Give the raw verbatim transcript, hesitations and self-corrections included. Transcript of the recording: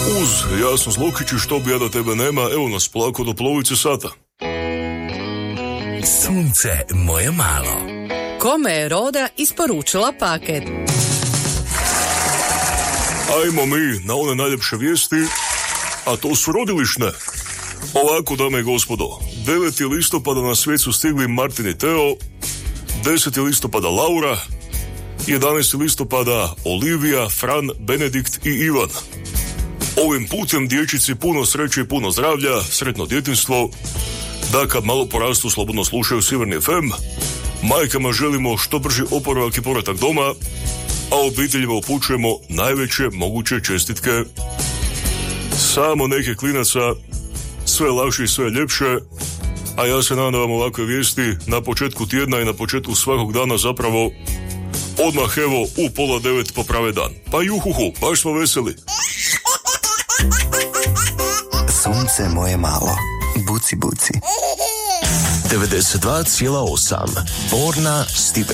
Uz Jasno Zlokići, što bi ja da tebe nema, evo nas polako do polovice sata. Sunce moje malo. Kome je Roda isporučila paket? Ajmo mi na one najljepše vijesti, a to su rodilišne. Ovako, dame i gospodo, deveti listopada na svijet su stigli Martin i Teo, deseti listopada Laura, jedanaesti listopada Olivija, Fran, Benedikt i Ivan. Ovim putem dječici puno sreće i puno zdravlja, sretno djetinjstvo, da kad malo porastu slobodno slušaju Sjeverni ef em, majkama želimo što brži oporavak i povratak doma, a obiteljima upućujemo najveće moguće čestitke. Samo neke klinaca, sve lakše i sve ljepše, a ja se nadam da vam ovakve vijesti na početku tjedna i na početku svakog dana zapravo odmah evo u pola devet poprave dan. Pa juhuhu, baš smo veseli. Sunce moje malo, buci buci. devedeset dva zarez osam Borna Stipe.